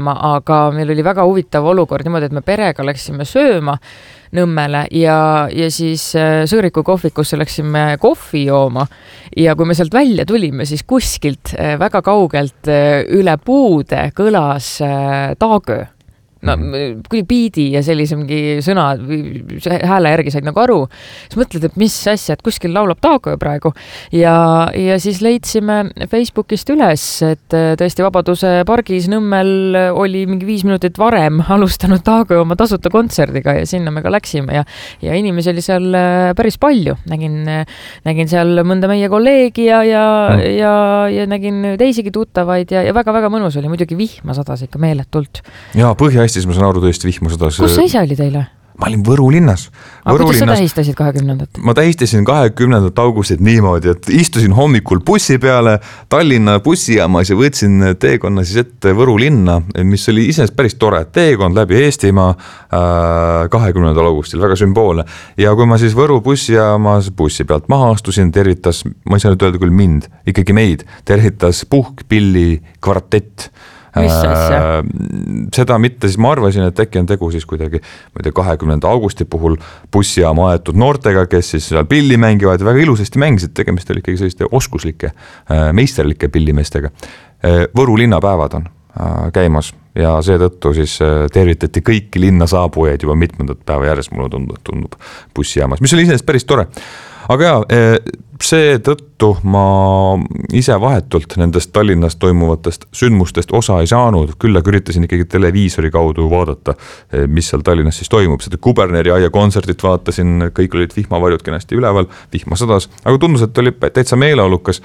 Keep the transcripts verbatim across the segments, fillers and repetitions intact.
aga meil oli väga huvitav olukord niimoodi, et me perega läksime sööma Nõmmele ja, ja siis Sõõriku kohvikusse läksime kohvi jooma ja kui me sealt välja tulime, siis kuskilt väga kaugelt üle puude kõlas taagöö. No, kui biidi ja sellise mingi sõna hääle järgi said nagu aru, siis mõtled, et mis asja, et kuskil laulab taagöö praegu ja, ja siis leidsime Facebookist üles, et tõesti Vabaduse pargis Nõmmel oli mingi viis minutit varem alustanud taagöö oma tasuta kontserdiga ja sinna me ka läksime ja, ja inimesi oli seal päris palju. Nägin, nägin seal mõnda meie kolleegi ja, ja, mm. ja, ja nägin teisigi tuttavaid ja, ja väga-väga mõnus oli. Muidugi vihma sadas ikka meeletult. Ja põhja siis ma saan aru tõesti vihma sadas. Kus sa ise oli teile? Ma olin Võru linnas. Aga kuidas sa tähistasid kahekümnendat? Ma tähistasin kahekümnendat augustit niimoodi, et istusin hommikul bussi peale Tallinna bussijaamas ja võtsin teekonna siis ette Võru linna, mis oli iseenesest päris tore. Teekond läbi Eestimaa kahekümnendal augustil, väga sümboolne. Ja kui ma siis Võru bussijaamas bussi pealt maha astusin, tervitas, ma ei saa nüüd öelda küll mind, ikkagi meid, tervitas Puhk-Pilli kvartett. Mis asja? Seda mitte, siis ma arvasin, et äkki on tegu siis kuidagi kahekümnenda augusti puhul bussijaama aetud noortega, kes siis seal pilli mängivad, väga ilusasti mängisid, tegemist oli ikkagi selliste oskuslike, meisterlike pillimeestega. Võru linnapäevad on käimas ja seetõttu siis tervitati kõiki linna saabujaid juba mitmendat päeva järjest, mulle tundub, tundub bussijaamas, mis oli iseenesest päris tore. Aga jah, see tõttu ma ise vahetult nendest Tallinnas toimuvatest sündmustest osa ei saanud, küll aga üritasin ikkagi televiisori kaudu vaadata, mis seal Tallinnas siis toimub. Seda Kuberneri aia kontserdit vaatasin, kõik olid vihmavarjud kenasti üleval, vihma sadas, aga tundus, et oli täitsa meeleolukas.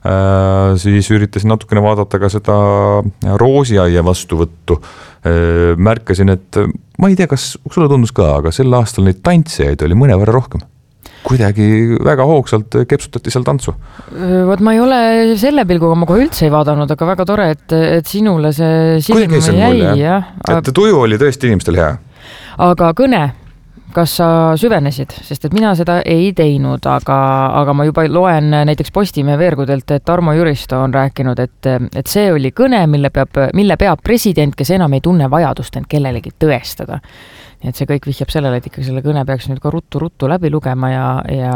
Siis üritasin natukene vaadata ka seda roosiaia vastuvõttu. Märkasin, et ma ei tea, kas sulle tundus ka, aga sel aastal neid tantsijaid oli mõnevõrra rohkem. Kuidagi väga hoogsalt kepsutati seal tantsu. Võt ma ei ole selle pilguga, ma kohe üldse ei vaadanud, aga väga tore, et, et sinule see silma jäi. Mulje, ja. Et tuju oli tõesti inimestel hea. Aga kõne, kas sa süvenesid? Sest et mina seda ei teinud, aga, aga ma juba loen näiteks Postimehe veergudelt, et Tarmo Jüristo on rääkinud, et, et see oli kõne, mille peab, mille peab president, kes enam ei tunne vajadust end kellelegi tõestada. Nii et see kõik vihjab sellele, et ikka selle kõne peaks nüüd ka ruttu-ruttu läbi lugema ja... ja...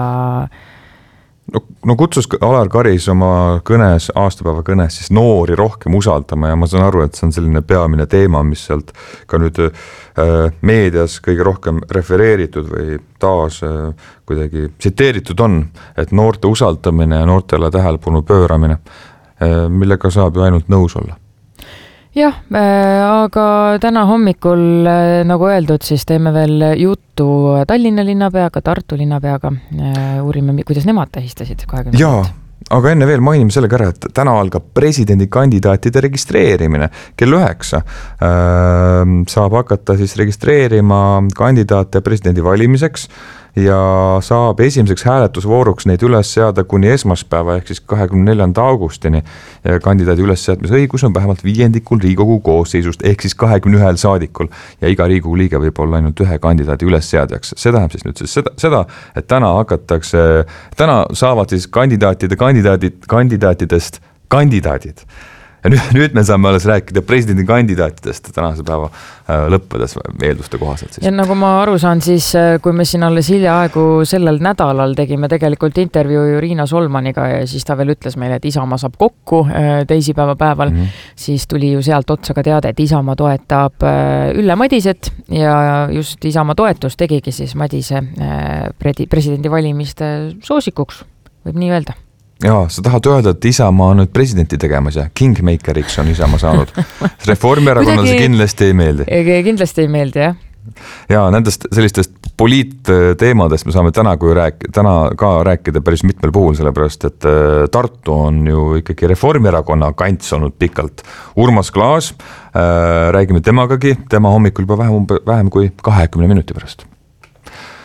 No, no kutsus Alar Karis oma kõnes, aastapäeva kõnes siis noori rohkem usaldama ja ma saan aru, et see on selline peamine teema, mis sealt ka nüüd äh, meedias kõige rohkem refereeritud või taas äh, kuidagi tsiteeritud on, et noorte usaldamine ja noortele tähelepanu pööramine, äh, millega saab ju ainult nõus olla. Jah, aga täna hommikul, nagu öeldud, siis teeme veel juttu Tallinna linnapeaga, Tartu linnapeaga. Uurime, kuidas nemad tähistasid kahekümnendat. Jaa, aga enne veel mainime sellega ära, et täna algab presidendi kandidaatide registreerimine. Kell üheksa saab hakata siis registreerima kandidaate presidendi valimiseks ja saab esimeseks hääletusvooruks neid üles seada kuni esmaspäeva ehk siis kahekümne neljanda augustini. Ja kandidaadi ülesseadmise õigus on vähemalt viiendikul Riigikogu koosseisust ehk siis kahekümne ühel saadikul ja iga Riigikogu liige võib olla ainult ühe kandidaadi ülesseadjaks. See tähendab siis nüüd siis seda, seda, et täna hakatakse, täna saavad siis kandidaatide kandidaadid, kandidaatidest kandidaadid. Ja nüüd, nüüd me saame alles rääkida presidendi kandidaatidest tänase päeva lõppedes eelduste kohaselt. Siis. Ja nagu ma aru saan, siis kui me siin alles hiljaaegu sellel nädalal tegime tegelikult intervjuu Riina Solmaniga ja siis ta veel ütles meile, et Isamaa saab kokku teisipäeva päeval, mm-hmm. siis tuli ju sealt otsa ka teada, et Isamaa toetab Ülle Madiset ja just Isamaa toetus tegigi siis Madise presidendi valimiste soosikuks, võib nii öelda. Jaa, sa tahad öelda, et Isamaa on nüüd presidenti tegemas ja Kingmakeriks on Isamaa saanud. Reformierakonnale see kindlasti ei meeldi. Kindlasti ei meeldi, jah. Ja nendest sellistest poliitteemadest me saame täna, kui rääk, täna ka rääkida päris mitmel puhul, sellepärast, et Tartu on ju ikkagi Reformierakonna kants olnud pikalt. Urmas Klaas, räägime temagagi, tema hommikul juba vähem, vähem kui kahekümne minuti pärast.